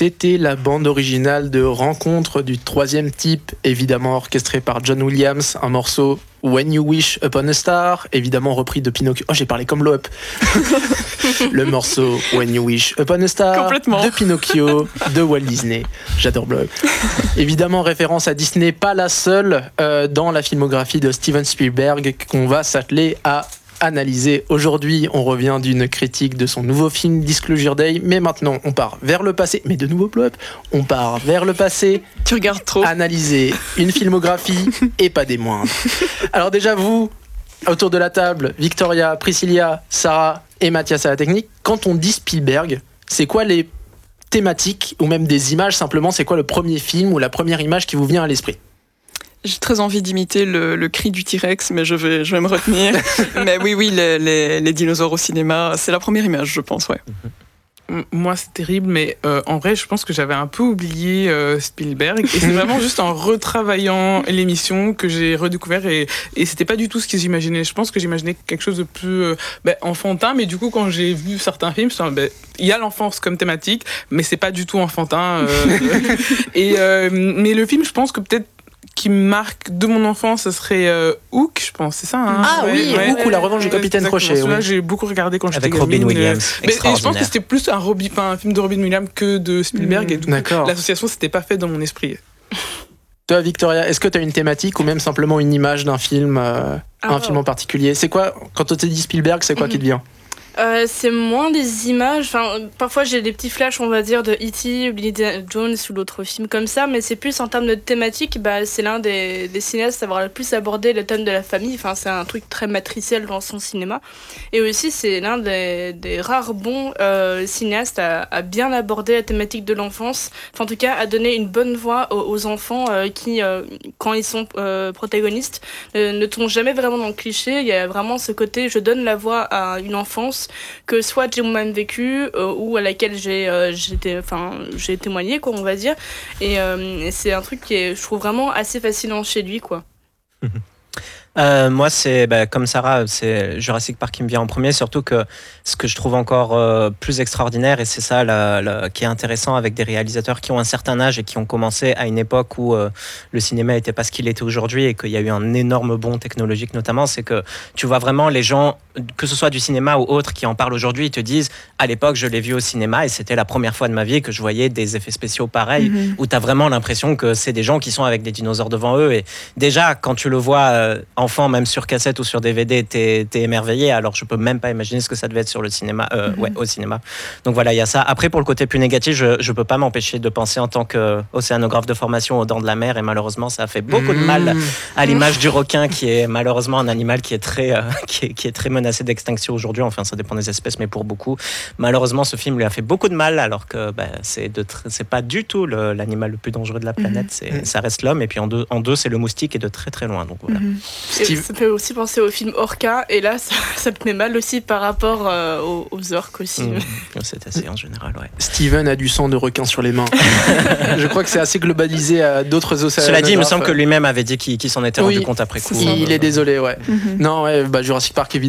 C'était la bande originale de Rencontre du troisième type, évidemment orchestrée par John Williams, un morceau When You Wish Upon a Star, évidemment repris de Pinocchio. Oh, j'ai parlé comme l'OP. Le morceau When You Wish Upon a Star de Pinocchio de Walt Disney. J'adore Blow Up. Évidemment, référence à Disney, pas la seule dans la filmographie de Steven Spielberg qu'on va s'atteler à analyser. Aujourd'hui, on revient d'une critique de son nouveau film Disclosure Day, mais maintenant on part vers le passé. Mais de nouveau Blow Up, on part vers le passé. Tu regardes trop. Analyser une filmographie et pas des moindres. Alors déjà vous, autour de la table, Victoria, Priscilla, Sarah et Mathias à la technique, quand on dit Spielberg, c'est quoi les thématiques ou même des images simplement, c'est quoi le premier film ou la première image qui vous vient à l'esprit ? J'ai très envie d'imiter le cri du T-Rex, mais je vais me retenir. Mais oui, les dinosaures au cinéma, c'est la première image, je pense, ouais. Moi, c'est terrible, mais en vrai, je pense que j'avais un peu oublié Spielberg. Et c'est vraiment juste en retravaillant l'émission que j'ai redécouvert. Et c'était pas du tout ce que j'imaginais. Je pense que j'imaginais quelque chose de plus enfantin. Mais du coup, quand j'ai vu certains films, il y a l'enfance comme thématique, mais c'est pas du tout enfantin. Mais le film, je pense que peut-être qui me marque de mon enfance, ce serait Hook, je pense, c'est ça, hein? Hook ou La Revanche du Capitaine Crochet. Celui-là, j'ai beaucoup regardé quand j'étais avec gamine. Robin Williams. Mais je pense que c'était plus un film de Robin Williams que de Spielberg. Et du coup, l'association, c'était pas fait dans mon esprit. Toi, Victoria, est-ce que tu as une thématique ou même simplement une image d'un film, un film en particulier? C'est quoi, quand on te dit Spielberg, c'est quoi qui te vient? C'est moins des images, parfois j'ai des petits flashs on va dire de E.T. ou Indiana Jones ou d'autres films comme ça, mais c'est plus en termes de thématique, c'est l'un des cinéastes à avoir le plus abordé le thème de la famille, c'est un truc très matriciel dans son cinéma, et aussi c'est l'un des rares bons cinéastes à bien aborder la thématique de l'enfance, en tout cas à donner une bonne voix aux enfants qui, quand ils sont protagonistes, ne tombent jamais vraiment dans le cliché. Il y a vraiment ce côté je donne la voix à une enfance que soit j'ai moi-même vécu ou à laquelle j'ai témoigné, quoi, on va dire, et c'est un truc qui est, je trouve, vraiment assez fascinant chez lui, quoi. Moi, c'est comme Sarah, c'est Jurassic Park qui me vient en premier, surtout que ce que je trouve encore plus extraordinaire, et c'est ça qui est intéressant avec des réalisateurs qui ont un certain âge et qui ont commencé à une époque où le cinéma n'était pas ce qu'il était aujourd'hui et qu'il y a eu un énorme bond technologique notamment, c'est que tu vois vraiment les gens, que ce soit du cinéma ou autres, qui en parlent aujourd'hui, ils te disent à l'époque je l'ai vu au cinéma et c'était la première fois de ma vie que je voyais des effets spéciaux pareils, où tu as vraiment l'impression que c'est des gens qui sont avec des dinosaures devant eux, et déjà quand tu le vois enfant, même sur cassette ou sur DVD, t'es émerveillé. Alors je peux même pas imaginer ce que ça devait être sur le cinéma, au cinéma. Donc voilà, il y a ça. Après, pour le côté plus négatif, je peux pas m'empêcher de penser en tant qu'océanographe de formation aux dents de la mer, et malheureusement ça a fait beaucoup de mal à l'image du requin, qui est malheureusement un animal qui est très qui est très menacé d'extinction aujourd'hui. Enfin, ça dépend des espèces, mais pour beaucoup, malheureusement, ce film lui a fait beaucoup de mal, alors que c'est pas du tout l'animal le plus dangereux de la planète. Ça reste l'homme, et puis en deux, c'est le moustique, et de très très loin. Donc voilà. Ça fait aussi penser au film Orca, et là ça me met mal aussi par rapport aux orques aussi. C'est assez en général, ouais. Steven a du sang de requin sur les mains. Je crois que c'est assez globalisé à d'autres océanographes. Cela dit, il me semble que lui-même avait dit qu'il s'en était rendu compte après coup. Il est désolé, ouais. Non, ouais, Jurassic Park évidemment.